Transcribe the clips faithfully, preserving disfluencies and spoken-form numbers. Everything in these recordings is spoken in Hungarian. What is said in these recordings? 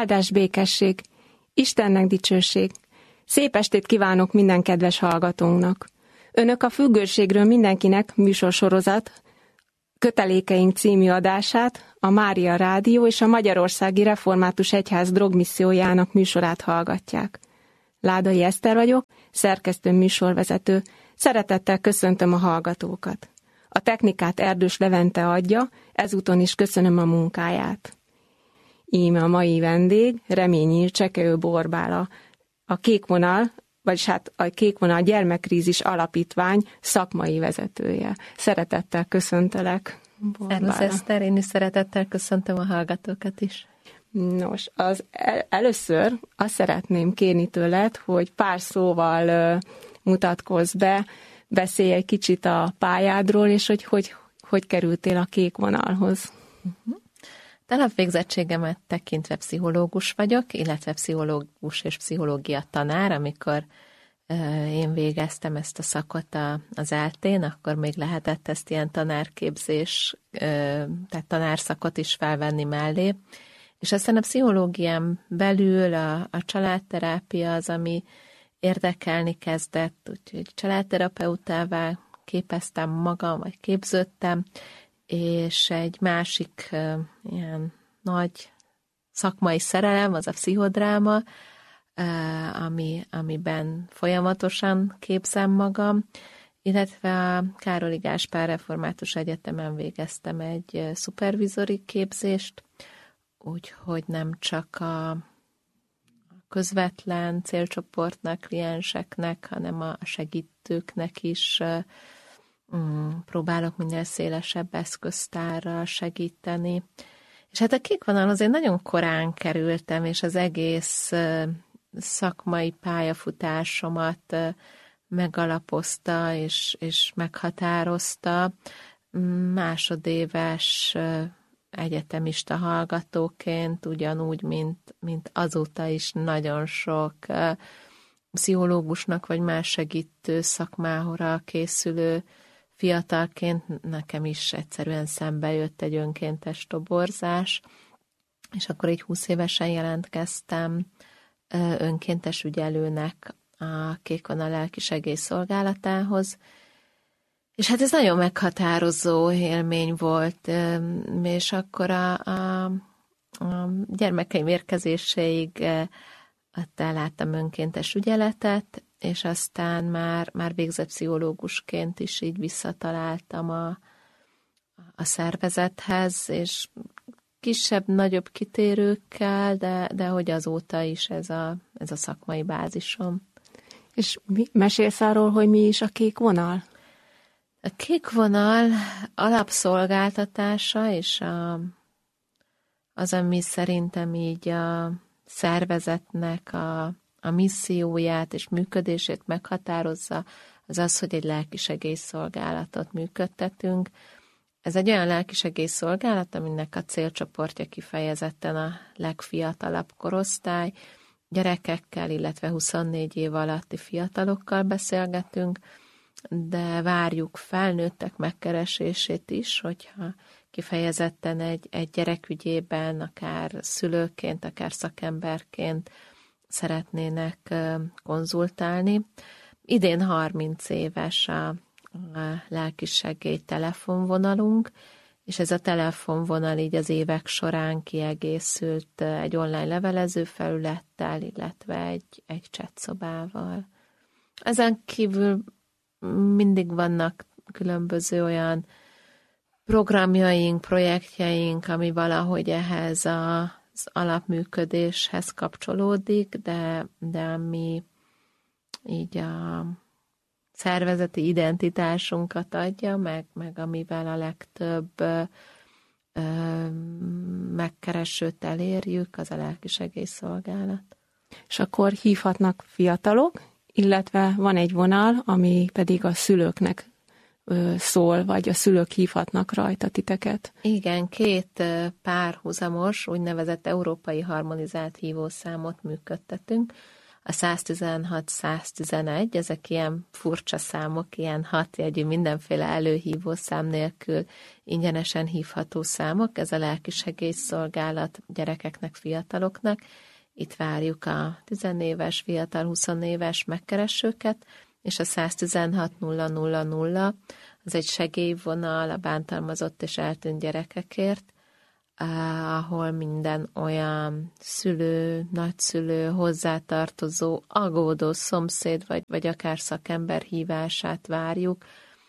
Áldás békesség, Istennek dicsőség. Szép estét kívánok minden kedves hallgatónknak. Önök a Függőségről mindenkinek műsorsorozat Kötelékeink című adását, a Mária Rádió és a Magyarországi Református Egyház drogmissziójának műsorát hallgatják. Ládai Eszter vagyok, szerkesztő műsorvezető. Szeretettel köszöntöm a hallgatókat. A technikát Erdős Levente adja, ezúton is köszönöm a munkáját. Íme a mai vendég, Reményi Csekeő Borbála, a Kékvonal, vagyis hát a Kékvonal Gyermekkrízis Alapítvány szakmai vezetője. Szeretettel köszöntelek, Borbála. Szervusz Eszter, én is szeretettel köszöntöm a hallgatókat is. Nos, az el, először azt szeretném kérni tőled, hogy pár szóval uh, mutatkozz be, beszélj egy kicsit a pályádról, és hogy hogy, hogy kerültél a Kékvonalhoz. Uh-huh. Alapvégzettségemet tekintve pszichológus vagyok, illetve pszichológus és pszichológia tanár. Amikor uh, én végeztem ezt a szakot a, az eltén, akkor még lehetett ezt ilyen tanárképzés, uh, tehát tanárszakot is felvenni mellé. És aztán a pszichológián belül a, a családterápia az, ami érdekelni kezdett, úgyhogy családterapeutává képeztem magam, vagy képződtem, és egy másik uh, ilyen nagy szakmai szerelem, az a pszichodráma, uh, ami, amiben folyamatosan képzem magam, illetve a Károli Gáspár Református Egyetemen végeztem egy uh, szupervizori képzést, úgyhogy nem csak a közvetlen célcsoportnak, klienseknek, hanem a segítőknek is uh, um, próbálok minél szélesebb eszköztárral segíteni. És hát a Kékvonalhoz én nagyon korán kerültem, és az egész uh, szakmai pályafutásomat uh, megalapozta és, és meghatározta másodéves uh, egyetemista hallgatóként, ugyanúgy, mint, mint azóta is nagyon sok uh, pszichológusnak vagy más segítő szakmára készülő fiatalként nekem is egyszerűen szembe jött egy önkéntes toborzás, és akkor így húsz évesen jelentkeztem uh, önkéntes ügyelőnek a Kékvonal lelkisegélyszolgálatához. És hát ez nagyon meghatározó élmény volt, és akkor a, a, a gyermekeim érkezéséig elláttam önkéntes ügyeletet, és aztán már, már végzett pszichológusként is így visszataláltam a, a szervezethez, és kisebb-nagyobb kitérőkkel, de, de hogy azóta is ez a, ez a szakmai bázisom. És mi, mesélsz arról, hogy mi is a Kékvonal? A Kékvonal alapszolgáltatása, és a, az, ami szerintem így a szervezetnek a, a misszióját és működését meghatározza, az az, hogy egy lelkisegélyszolgálatot működtetünk. Ez egy olyan lelkisegélyszolgálat, aminek a célcsoportja kifejezetten a legfiatalabb korosztály, gyerekekkel, illetve huszonnégy év alatti fiatalokkal beszélgetünk, de várjuk felnőttek megkeresését is, hogyha kifejezetten egy, egy gyerek ügyében, akár szülőként, akár szakemberként szeretnének konzultálni. Idén harminc éves a, a lelkisegély telefonvonalunk, és ez a telefonvonal így az évek során kiegészült egy online levelező felülettel, illetve egy, egy chatszobával. Ezen kívül mindig vannak különböző olyan programjaink, projektjeink, ami valahogy ehhez az alapműködéshez kapcsolódik, de, de ami így a szervezeti identitásunkat adja, meg, meg amivel a legtöbb ö, megkeresőt elérjük, az a lelkisegélyszolgálat. És akkor hívhatnak fiatalok, illetve van egy vonal, ami pedig a szülőknek ö, szól, vagy a szülők hívhatnak rajta titeket. Igen, két párhuzamos, úgynevezett európai harmonizált hívószámot működtetünk. A száztizenhat száztizenegy, ezek ilyen furcsa számok, ilyen hatjegyű, mindenféle előhívó szám nélkül ingyenesen hívható számok. Ez a lelkisegélyszolgálat gyerekeknek, fiataloknak. Itt várjuk a tizenéves, fiatal, huszonéves megkeresőket, és a száztizenhat nulla nulla nulla, az egy segélyvonal a bántalmazott és eltűnt gyerekekért, ahol minden olyan szülő, nagyszülő, hozzátartozó, aggódó szomszéd, vagy, vagy akár szakember hívását várjuk,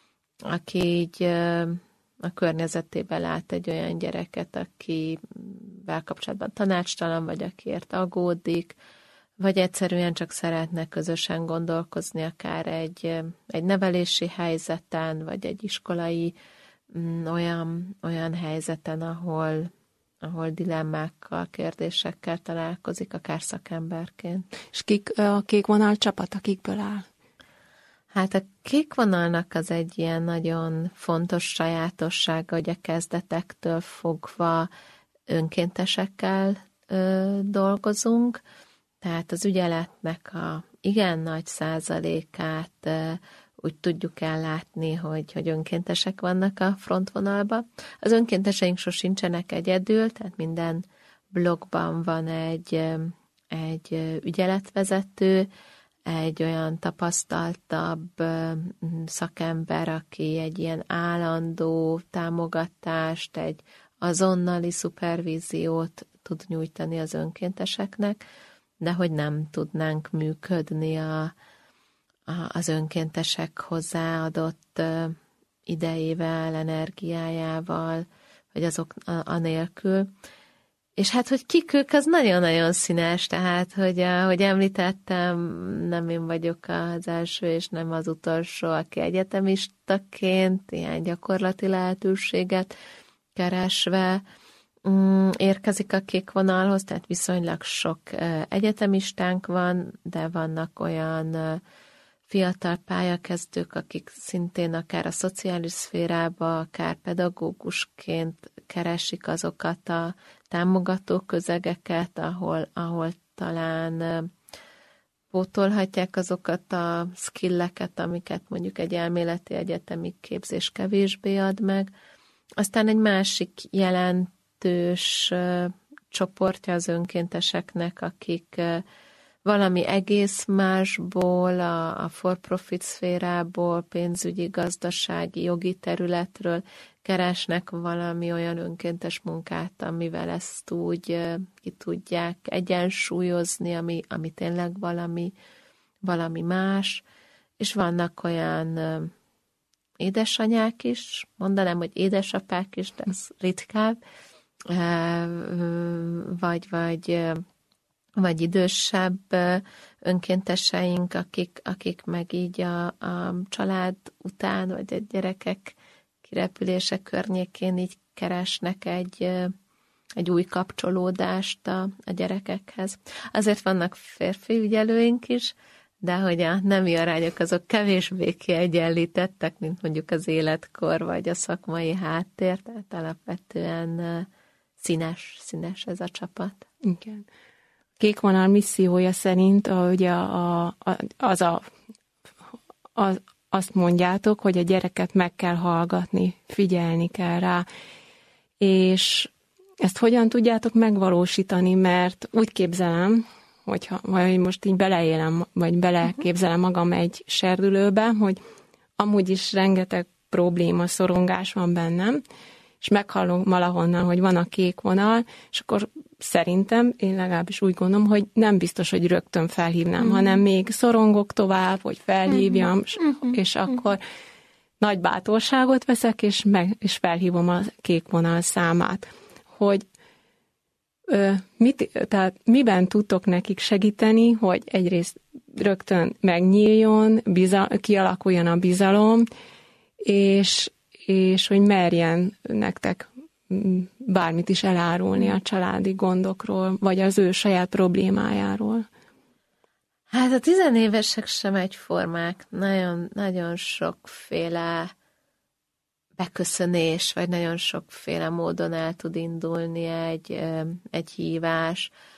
aki így a környezetében lát egy olyan gyereket, akivel kapcsolatban tanácstalan, vagy akiért aggódik, vagy egyszerűen csak szeretne közösen gondolkozni akár egy, egy nevelési helyzeten, vagy egy iskolai mm, olyan, olyan helyzeten, ahol, ahol dilemmákkal, kérdésekkel találkozik, akár szakemberként. És kik a kék vonal csapat, akikből áll? Hát a kék vonalnak az egy ilyen nagyon fontos sajátossága, hogy a kezdetektől fogva önkéntesekkel ö, dolgozunk, tehát az ügyeletnek a igen nagy százalékát ö, úgy tudjuk ellátni, hogy, hogy önkéntesek vannak a frontvonalban. Az önkénteseink sosincsenek egyedül, tehát minden blogban van egy, egy ügyeletvezető, egy olyan tapasztaltabb szakember, aki egy ilyen állandó támogatást, egy azonnali szupervíziót tud nyújtani az önkénteseknek, de hogy nem tudnánk működni a, a, az önkéntesek hozzáadott idejével, energiájával, vagy azok anélkül. És hát, hogy kik ők, az nagyon-nagyon színes, tehát, hogy ahogy említettem, nem én vagyok az első, és nem az utolsó, aki egyetemistaként ilyen gyakorlati lehetőséget keresve érkezik a kék vonalhoz, tehát viszonylag sok egyetemistánk van, de vannak olyan fiatal pályakezdők, akik szintén akár a szociális szférába, akár pedagógusként keresik azokat a támogató közegeket, ahol, ahol talán pótolhatják azokat a skilleket, amiket mondjuk egy elméleti egyetemi képzés kevésbé ad meg. Aztán egy másik jelentős csoportja az önkénteseknek, akik valami egész másból, a, a for-profit szférából, pénzügyi, gazdasági, jogi területről keresnek valami olyan önkéntes munkát, amivel ezt úgy ki tudják egyensúlyozni, ami, ami tényleg valami, valami más. És vannak olyan édesanyák is, mondanám, hogy édesapák is, de ez ritkább, vagy, vagy vagy idősebb önkénteseink, akik, akik meg így a, a család után, vagy a gyerekek kirepülése környékén így keresnek egy, egy új kapcsolódást a, a gyerekekhez. Azért vannak férfi ügyelőink is, de hogy a nemi arányok azok kevésbé kiegyenlítettek, mint mondjuk az életkor, vagy a szakmai háttér, tehát alapvetően színes, színes ez a csapat. Igen. Kék vonal missziója szerint a, ugye a, a, az a, az, azt mondjátok, hogy a gyereket meg kell hallgatni, figyelni kell rá, és ezt hogyan tudjátok megvalósítani, mert úgy képzelem, hogyha vagy most így beleélem, vagy beleképzelem magam egy serdülőbe, hogy amúgy is rengeteg probléma, szorongás van bennem, és meghallom valahonnan, hogy van a kék vonal, és akkor szerintem, én legalábbis úgy gondolom, hogy nem biztos, hogy rögtön felhívnám, mm. hanem még szorongok tovább, hogy felhívjam, mm-hmm. és mm-hmm. akkor nagy bátorságot veszek, és, meg, és felhívom a kék vonal számát. Hogy ö, mit, tehát miben tudtok nekik segíteni, hogy egyrészt rögtön megnyíljon, bizal, kialakuljon a bizalom, és és hogy merjen nektek bármit is elárulni a családi gondokról, vagy az ő saját problémájáról. Hát a tizenévesek sem egyformák. Nagyon, nagyon sokféle beköszönés, vagy nagyon sokféle módon el tud indulni egy, egy hívás.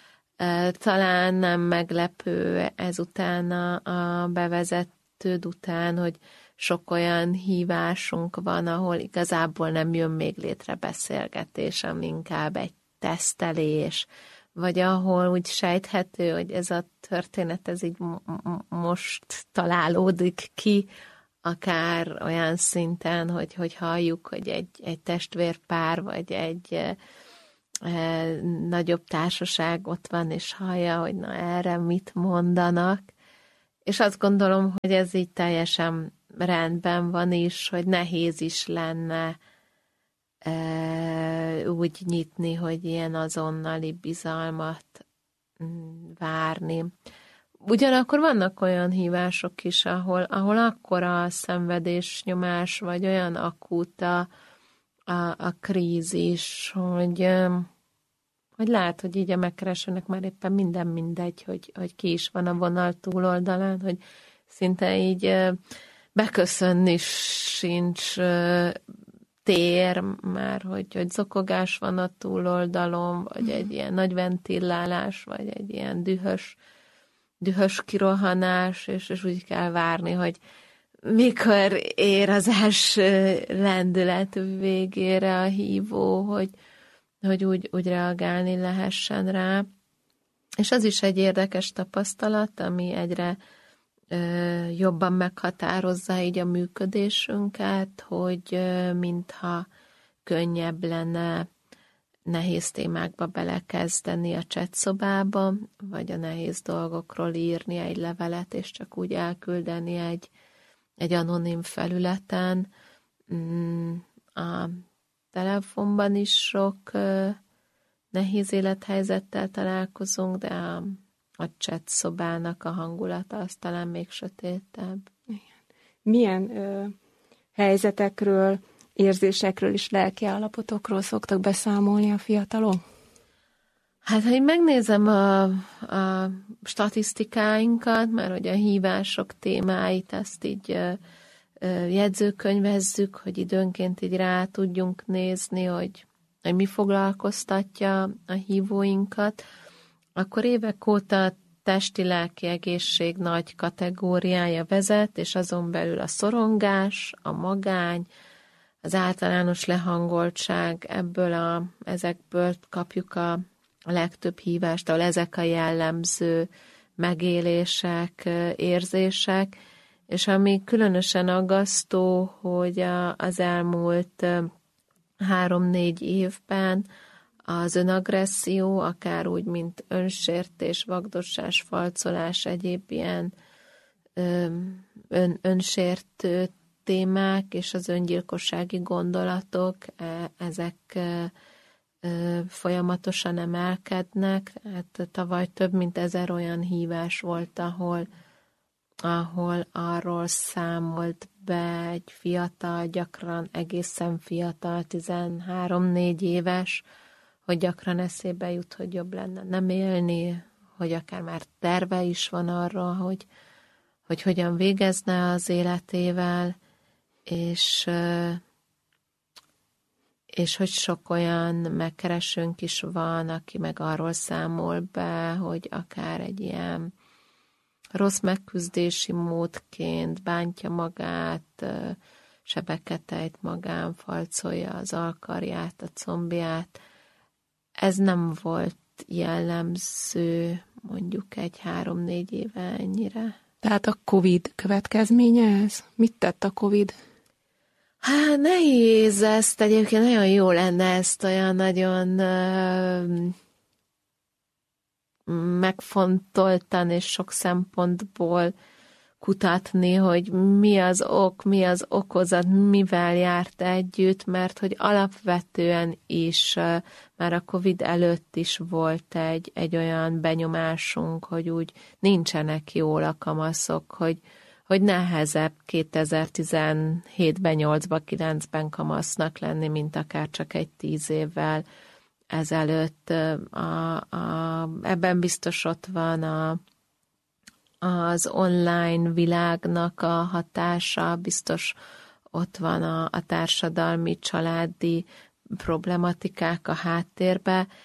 Talán nem meglepő ezután a, a bevezetőd után, hogy sok olyan hívásunk van, ahol igazából nem jön még létre beszélgetés, ami inkább egy tesztelés, vagy ahol úgy sejthető, hogy ez a történet ez így most találódik ki, akár olyan szinten, hogy, hogy halljuk, hogy egy, egy testvérpár, vagy egy e, e, nagyobb társaság ott van, és hallja, hogy na erre mit mondanak. És azt gondolom, hogy ez így teljesen rendben van is, hogy nehéz is lenne e, úgy nyitni, hogy ilyen azonnali bizalmat várni. Ugyanakkor vannak olyan hívások is, ahol, ahol akkora szenvedés, nyomás, vagy olyan akut a, a, a krízis, hogy, hogy lát, hogy így a megkeresőnek már éppen minden mindegy, hogy, hogy ki is van a vonal túloldalán, hogy szinte így beköszönni sincs tér már, hogy, hogy zokogás van a túloldalon, vagy egy ilyen nagy ventillálás, vagy egy ilyen dühös dühös kirohanás, és, és úgy kell várni, hogy mikor ér az első lendület végére a hívó, hogy, hogy úgy, úgy reagálni lehessen rá. És az is egy érdekes tapasztalat, ami egyre ö, jobban meghatározza így a működésünket, hogy ö, mintha könnyebb lenne nehéz témákba belekezdeni a chatszobába, vagy a nehéz dolgokról írni egy levelet, és csak úgy elküldeni egy, egy anonim felületen. A telefonban is sok nehéz élethelyzettel találkozunk, de a, a chatszobának a hangulata az talán még sötétebb. Milyen ö, helyzetekről, érzésekről és lelki állapotokról szoktak beszámolni a fiatalok? Hát, ha én megnézem a, a statisztikáinkat, mert hogy a hívások témáit, ezt így ö, ö, jegyzőkönyvezzük, hogy időnként így rá tudjunk nézni, hogy, hogy mi foglalkoztatja a hívóinkat, akkor évek óta testi-lelki egészség nagy kategóriája vezet, és azon belül a szorongás, a magány, az általános lehangoltság, ebből a, ezekből kapjuk a, a legtöbb hívást, ahol ezek a jellemző megélések, érzések, és ami különösen aggasztó, hogy a, az elmúlt három-négy évben az önagresszió, akár úgy, mint önsértés, vagdossás, falcolás, egyéb ilyen ön, önsértő témák és az öngyilkossági gondolatok, ezek folyamatosan emelkednek. Hát tavaly több mint ezer olyan hívás volt, ahol, ahol arról számolt be egy fiatal, gyakran egészen fiatal, tizenhárom-négy éves, hogy gyakran eszébe jut, hogy jobb lenne nem élni, hogy akár már terve is van arra, hogy, hogy hogyan végezne az életével, és, és hogy sok olyan megkeresőnk is van, aki meg arról számol be, hogy akár egy ilyen rossz megküzdési módként bántja magát, sebeket ejt magán, falcolja az alkarját, a combját. Ez nem volt jellemző mondjuk egy három-négy éve ennyire. Tehát a Covid következménye ez? Mit tett a Covid? Hát nehéz ezt, egyébként nagyon jó lenne ezt olyan nagyon uh, megfontoltan és sok szempontból kutatni, hogy mi az ok, mi az okozat, mivel járt együtt, mert hogy alapvetően is uh, már a Covid előtt is volt egy, egy olyan benyomásunk, hogy úgy nincsenek jól a kamaszok, hogy hogy nehezebb kétezer-tizenhétben, nyolcban, kilencben kamasznak lenni, mint akár csak egy tíz évvel ezelőtt. A, a, ebben biztos ott van a, az online világnak a hatása, biztos ott van a, a társadalmi, családi problematikák a háttérbe,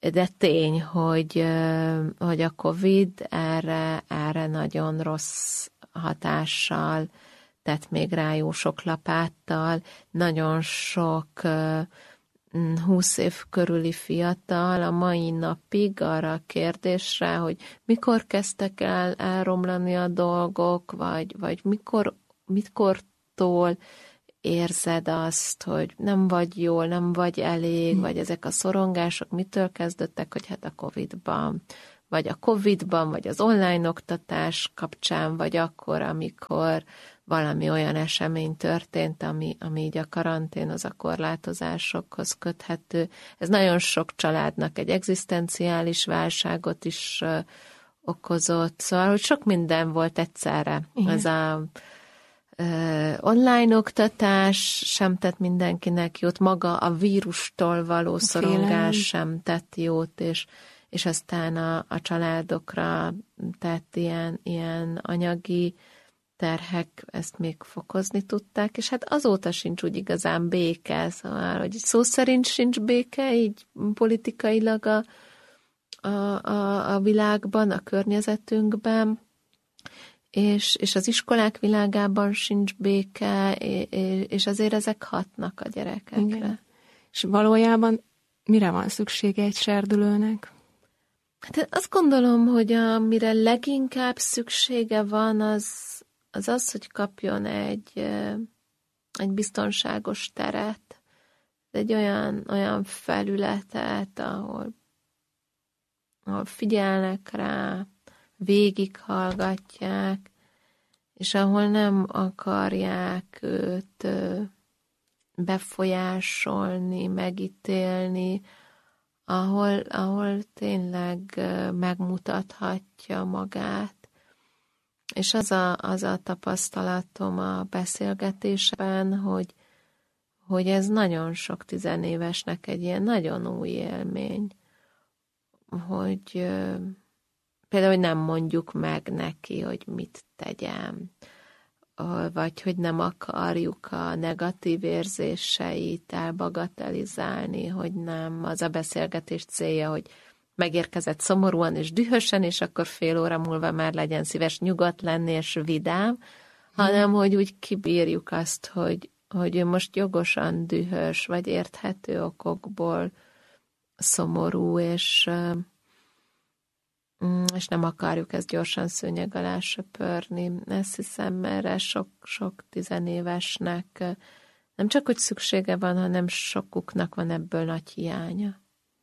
de tény, hogy, hogy a Covid erre, erre nagyon rossz hatással tett még rá jó sok lapáttal, nagyon sok húsz év körüli fiatal a mai napig arra a kérdésre, hogy mikor kezdtek el elromlani a dolgok, vagy, vagy mikor, mikortól érzed azt, hogy nem vagy jól, nem vagy elég, vagy ezek a szorongások mitől kezdődtek, hogy hát a Covidban, vagy a Covidban, vagy az online oktatás kapcsán, vagy akkor, amikor valami olyan esemény történt, ami, ami így a karanténhoz, a korlátozásokhoz köthető. Ez nagyon sok családnak egy egzisztenciális válságot is uh, okozott, szóval, hogy sok minden volt egyszerre. Igen. Ez a uh, online oktatás sem tett mindenkinek jót, maga a vírustól való szorongás sem tett jót, és, és aztán a, a családokra tett ilyen, ilyen anyagi terhek ezt még fokozni tudták, és hát azóta sincs úgy igazán béke, szóval, hogy szó szerint sincs béke, így politikailag a, a, a, a világban, a környezetünkben, és, és az iskolák világában sincs béke, és azért ezek hatnak a gyerekekre. Igen. És valójában mire van szüksége egy serdülőnek? Hát azt gondolom, hogy amire leginkább szüksége van, az az az, hogy kapjon egy, egy biztonságos teret, egy olyan, olyan felületet, ahol, ahol figyelnek rá, végighallgatják, és ahol nem akarják őt befolyásolni, megítélni, ahol, ahol tényleg megmutathatja magát. És az a, az a tapasztalatom a beszélgetésben, hogy, hogy ez nagyon sok tizenévesnek egy ilyen nagyon új élmény, hogy például, hogy nem mondjuk meg neki, hogy mit tegyen, vagy hogy nem akarjuk a negatív érzéseit elbagatelizálni, hogy nem az a beszélgetés célja, hogy megérkezett szomorúan és dühösen, és akkor fél óra múlva már legyen szíves nyugodt lenni és vidám, hanem hogy úgy kibírjuk azt, hogy, hogy ő most jogosan dühös, vagy érthető okokból szomorú, és, és nem akarjuk ezt gyorsan szőnyeg alá söpörni. Ezt hiszem, erre sok-sok tizenévesnek nem csak, hogy szüksége van, hanem sokuknak van ebből nagy hiánya.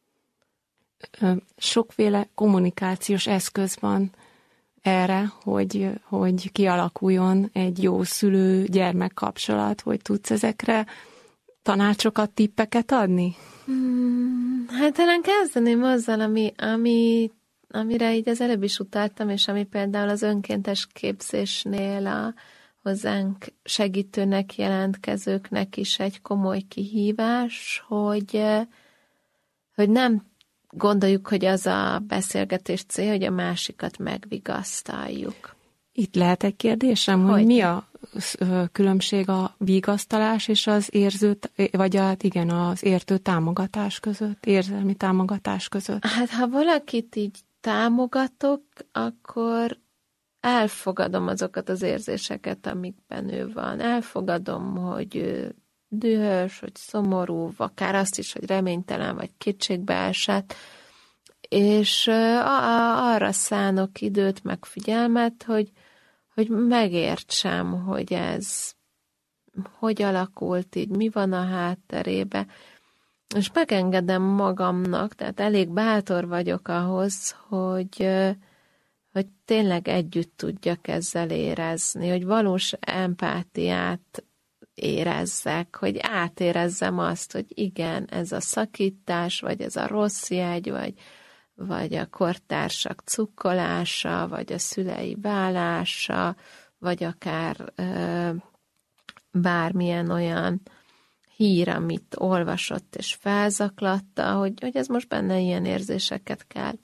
Sokféle kommunikációs eszköz van erre, hogy, hogy kialakuljon egy jó szülő-gyermek kapcsolat, hogy tudsz ezekre tanácsokat, tippeket adni? Hmm, hát talán kezdeném azzal, ami, ami, amire így az előbb is utaltam, és ami például az önkéntes képzésnél a hozzánk segítőnek, jelentkezőknek is egy komoly kihívás, hogy, hogy nem gondoljuk, hogy az a beszélgetés cél, hogy a másikat megvigasztaljuk. Itt lehet egy kérdésem, hogy, hogy mi a különbség a vigasztalás és az érző, vagy a, igen, az értő támogatás között, érzelmi támogatás között? Hát, ha valakit így támogatok, akkor elfogadom azokat az érzéseket, amikben ő van. Elfogadom, hogy ő dühös, hogy szomorú, akár azt is, hogy reménytelen, vagy kétségbeesett, és arra szánok időt, meg figyelmet, hogy, hogy megértsem, hogy ez hogy alakult így, mi van a hátterébe, és megengedem magamnak, tehát elég bátor vagyok ahhoz, hogy, hogy tényleg együtt tudjak ezzel érezni, hogy valós empátiát érezzek, hogy átérezzem azt, hogy igen, ez a szakítás, vagy ez a rossz jegy, vagy, vagy a kortársak cukkolása, vagy a szülei válása, vagy akár ö, bármilyen olyan hír, amit olvasott és felzaklatta, hogy, hogy ez most benne ilyen érzéseket kelt.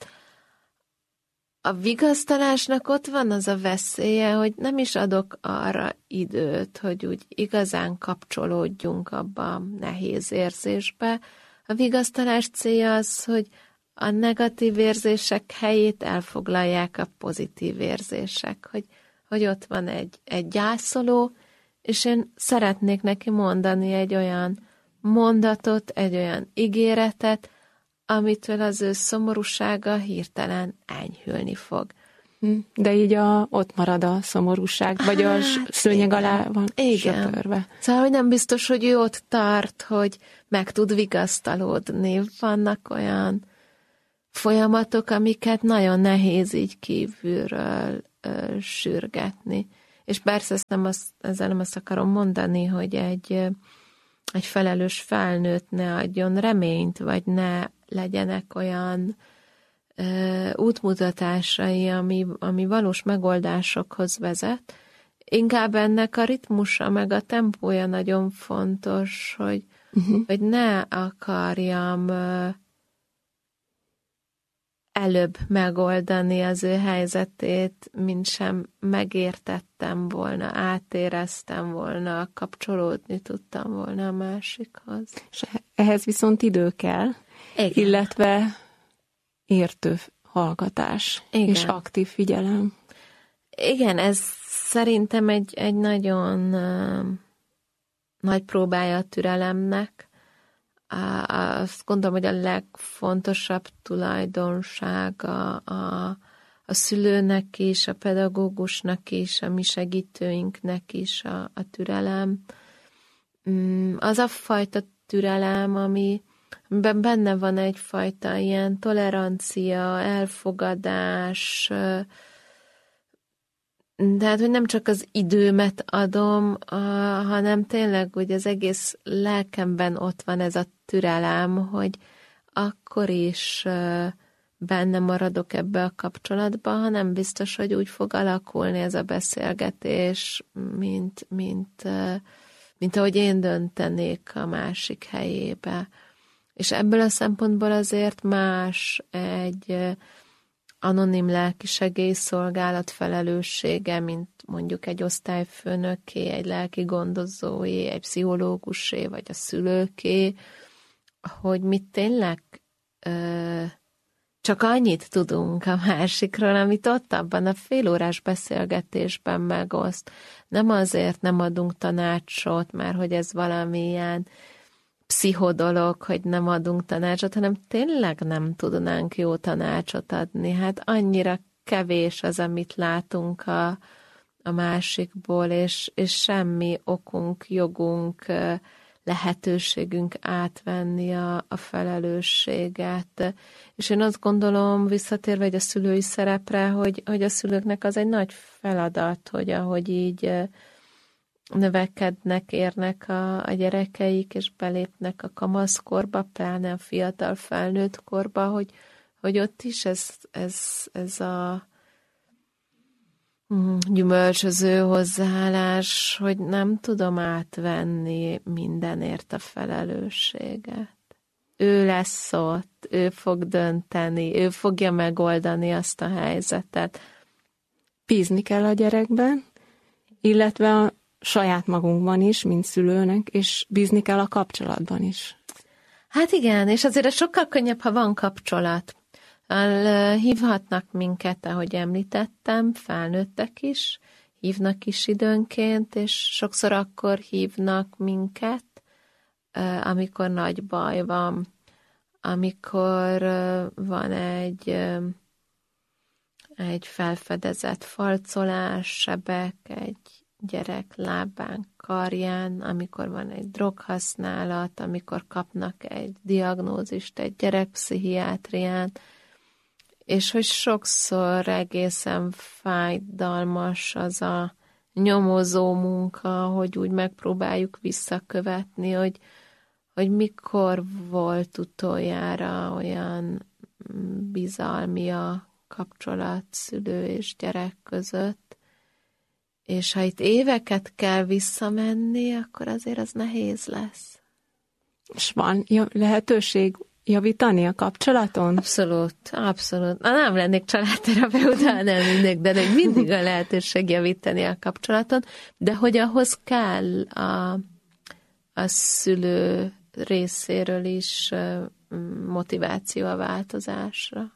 A vigasztalásnak ott van az a veszélye, hogy nem is adok arra időt, hogy úgy igazán kapcsolódjunk abba a nehéz érzésbe. A vigasztalás célja az, hogy a negatív érzések helyét elfoglalják a pozitív érzések, hogy, hogy ott van egy, egy gyászoló, és én szeretnék neki mondani egy olyan mondatot, egy olyan ígéretet, amitől az ő szomorúsága hirtelen enyhülni fog. De így a, ott marad a szomorúság, vagy hát, a szőnyeg alá van igen. söpörve. Szóval, hogy nem biztos, hogy ő ott tart, hogy meg tud vigasztalódni. Vannak olyan folyamatok, amiket nagyon nehéz így kívülről ö, sürgetni. És persze ezt nem azt, ezzel nem azt akarom mondani, hogy egy, egy felelős felnőtt ne adjon reményt, vagy ne legyenek olyan ö, útmutatásai, ami, ami valós megoldásokhoz vezet. Inkább ennek a ritmusa, meg a tempója nagyon fontos, hogy, uh-huh. hogy ne akarjam ö, előbb megoldani az ő helyzetét, mint sem megértettem volna, átéreztem volna, kapcsolódni tudtam volna a másikhoz. És ehhez viszont idő kell, igen. illetve értő hallgatás igen. és aktív figyelem. Igen, ez szerintem egy, egy nagyon uh, nagy próbája a türelemnek. Azt gondolom, hogy a legfontosabb tulajdonsága a, a szülőnek is, a pedagógusnak is, a mi segítőinknek is a, a türelem. Az a fajta türelem, ami, amiben benne van egyfajta ilyen tolerancia, elfogadás, tehát, hogy nem csak az időmet adom, hanem tényleg, hogy az egész lelkemben ott van ez a türelem, hogy akkor is benne maradok ebbe a kapcsolatba, ha nem biztos, hogy úgy fog alakulni ez a beszélgetés, mint, mint, mint ahogy én döntenék a másik helyébe. És ebből a szempontból azért más egy anonim lelki segélyszolgálat felelőssége, mint mondjuk egy osztályfőnöké, egy lelki gondozóé, egy pszichológusé, vagy a szülőké, hogy mi tényleg ö, csak annyit tudunk a másikról, amit ott abban a félórás beszélgetésben megoszt. Nem azért nem adunk tanácsot, mert hogy ez valamilyen pszichodolog, hogy nem adunk tanácsot, hanem tényleg nem tudnánk jó tanácsot adni. Hát annyira kevés az, amit látunk a, a másikból, és, és semmi okunk, jogunk, lehetőségünk átvenni a, a felelősséget. És én azt gondolom, visszatérve egy a szülői szerepre, hogy, hogy a szülőknek az egy nagy feladat, hogy ahogy így növekednek, érnek a, a gyerekeik, és belépnek a kamaszkorba, pláne a fiatal felnőtt korba, hogy, hogy ott is ez, ez, ez a gyümölcsöző hozzáállás, hogy nem tudom átvenni mindenért a felelősséget. Ő lesz ott, ő fog dönteni, ő fogja megoldani azt a helyzetet. Bízni kell a gyerekben, illetve a saját magunkban is, mint szülőnek, és bízni kell a kapcsolatban is. Hát igen, és azért sokkal könnyebb, ha van kapcsolat. Hívhatnak minket, ahogy említettem, felnőttek is, hívnak is időnként, és sokszor akkor hívnak minket, amikor nagy baj van, amikor van egy, egy felfedezett falcolás, sebek, egy gyerek lábán, karján, amikor van egy droghasználat, amikor kapnak egy diagnózist egy gyerekpszichiátrián, és hogy sokszor egészen fájdalmas az a nyomozó munka, hogy úgy megpróbáljuk visszakövetni, hogy, hogy mikor volt utoljára olyan bizalmi a kapcsolat szülő és gyerek között, és ha itt éveket kell visszamenni, akkor azért az nehéz lesz. És van lehetőség javítani a kapcsolaton? Abszolút, abszolút. Na, nem lennék családterapeuta, nem mindig, de még mindig a lehetőség javítani a kapcsolaton, de hogy ahhoz kell a, a szülő részéről is motiváció a változásra.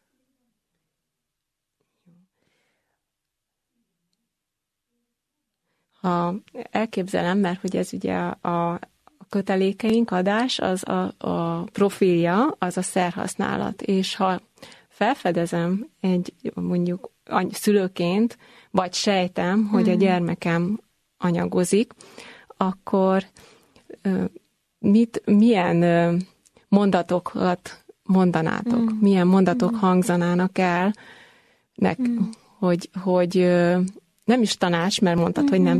Ha elképzelem, mert hogy ez ugye a, a kötelékeink adás, az a, a profilja, az a szerhasználat, és ha felfedezem egy mondjuk szülőként, vagy sejtem, hogy a gyermekem anyagozik, akkor mit, milyen mondatokat mondanátok? Mm. Milyen mondatok mm. hangzanának el, nek, mm. hogy, hogy nem is tanács, mert mondtad, mm. hogy nem